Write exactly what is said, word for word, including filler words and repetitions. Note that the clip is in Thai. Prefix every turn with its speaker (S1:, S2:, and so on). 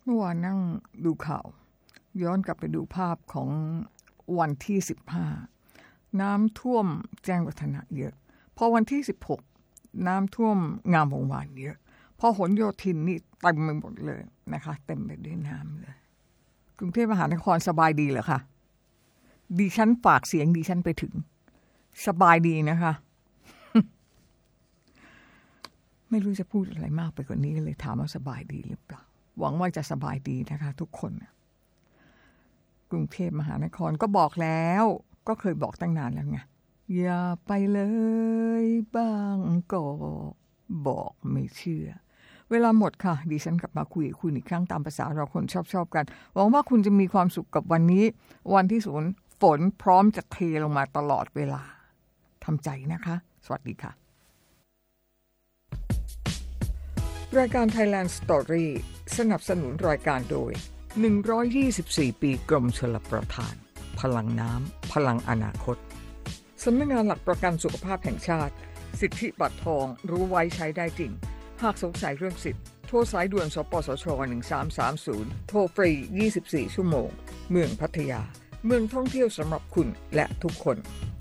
S1: มื่อวานนั่งดูข่าวย้อนกลับไปดูภาพของวันที่สิบห้าน้ำท่วมแจ้งวัฒนะเยอะพอวันที่สิบหกน้ำท่วมงามวงวานเยอะพอหนโยธินนี่เต็มไปหมดเลยนะคะเต็มไปด้วยน้ำเลยกรุงเทพมหานครสบายดีเหรอคะดิฉันฝากเสียงดิฉันไปถึงสบายดีนะคะ ไม่รู้จะพูดอะไรมากไปกว่านี้เลยถามว่าสบายดีหรือเปล่าหวังว่าจะสบายดีนะคะทุกคนกรุงเทพมหานครก็บอกแล้วก็เคยบอกตั้งนานแล้วไงอย่าไปเลยบางกอกบอกไม่เชื่อเวลาหมดค่ะดิฉันกลับมาคุยกับคุณอีกครั้งตามภาษาเราคนชอบๆกันหวังว่าคุณจะมีความสุขกับวันนี้วันที่ฝนฝนพร้อมจะเทลงมาตลอดเวลาทำใจนะคะสวัสดีค่ะรายการ Thailand Story สนับสนุนรายการโดยหนึ่งร้อยยี่สิบสี่ปีกรมชลประทานพลังน้ำพลังอนาคตสำนักงานหลักประกันสุขภาพแห่งชาติสิทธิบัตรทองรู้ไว้ใช้ได้จริงหากสงสัยเรื่องสิทธิ์โทรสายด่วนสปสชหนึ่งสามสามศูนย์โทรฟรียี่สิบสี่ชั่วโมงเมืองพัทยาเมืองท่องเที่ยวสำหรับคุณและทุกคน